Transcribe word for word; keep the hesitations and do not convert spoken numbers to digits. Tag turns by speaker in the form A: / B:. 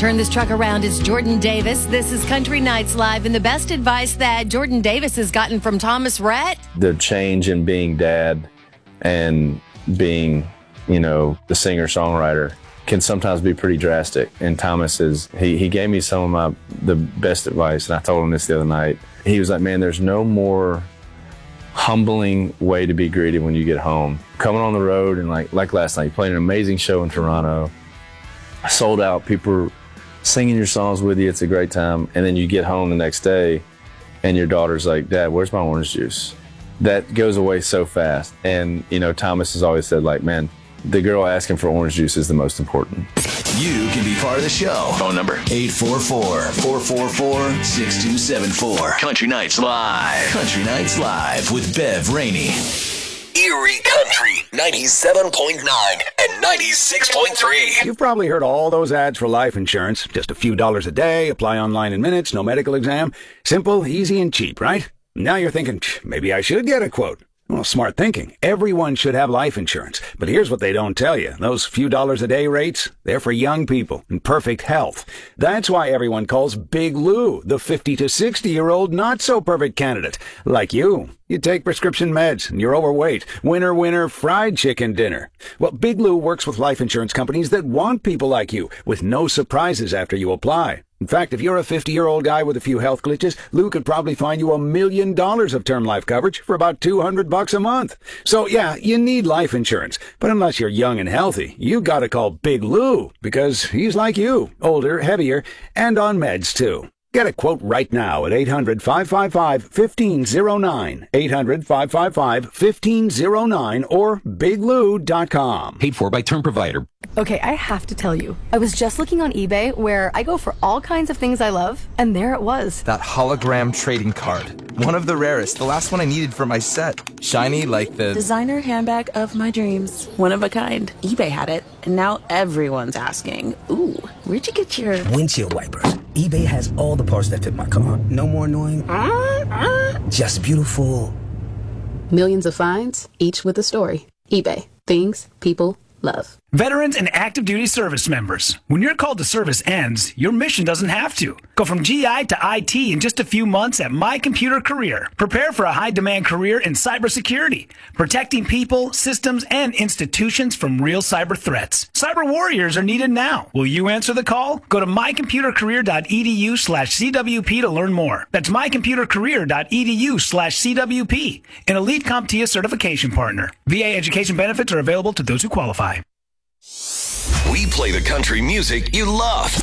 A: turn this truck around is Jordan Davis. This is Country Nights Live, and the best advice that Jordan Davis has gotten from Thomas Rhett.
B: The change in being dad and being, you know, the singer-songwriter can sometimes be pretty drastic. And Thomas is, he, he gave me some of my, the best advice, and I told him this the other night. He was like, man, there's no more humbling way to be greeted when you get home. Coming on the road and like like last night, playing an amazing show in Toronto, sold out, people are singing your songs with you, it's a great time. And then you get home the next day and your daughter's like, Dad, where's my orange juice? That goes away so fast. And, you know, Thomas has always said, like, man, the girl asking for orange juice is the most important.
C: You can be part of the show. Phone number eight four four, four four four, six two seven four. Country Nights Live. Country Nights Live with Bev Rainey.
D: Erie Country, ninety-seven point nine and ninety-six point three.
E: You've probably heard all those ads for life insurance. Just a few dollars a day, apply online in minutes, no medical exam. Simple, easy, and cheap, right? Now you're thinking, maybe I should get a quote. Well, smart thinking. Everyone should have life insurance. But here's what they don't tell you. Those few dollars a day rates, they're for young people in perfect health. That's why everyone calls Big Lou the fifty to sixty-year-old not-so-perfect candidate. Like you. You take prescription meds, and you're overweight. Winner, winner, fried chicken dinner. Well, Big Lou works with life insurance companies that want people like you, with no surprises after you apply. In fact, if you're a fifty-year-old guy with a few health glitches, Lou could probably find you a million dollars of term life coverage for about two hundred bucks a month. So, yeah, you need life insurance. But unless you're young and healthy, you gotta call Big Lou, because he's like you, older, heavier, and on meds, too. Get a quote right now at eight hundred, five five five, one five zero nine, eight hundred, five five five, one five zero nine, or big lou dot com.
F: Paid for by Term Provider.
G: Okay, I have to tell you, I was just looking on eBay where I go for all kinds of things I love, and there it was.
H: That hologram trading card. One of the rarest, the last one I needed for my set. Shiny like the...
I: designer handbag of my dreams. One of a kind. eBay had it, and now everyone's asking, ooh, where'd you get your...
J: windshield wipers. eBay has all the parts that fit my car. No more annoying... just beautiful.
K: Millions of finds, each with a story. eBay. Things people love.
L: Veterans and active duty service members, when your call to service ends, your mission doesn't have to. Go from G I to I T in just a few months at My Computer Career. Prepare for a high-demand career in cybersecurity, protecting people, systems, and institutions from real cyber threats. Cyber warriors are needed now. Will you answer the call? Go to mycomputercareer.edu slash CWP to learn more. That's mycomputercareer.edu slash CWP, an elite CompTIA certification partner. V A education benefits are available to those who qualify.
D: We play the country music you love.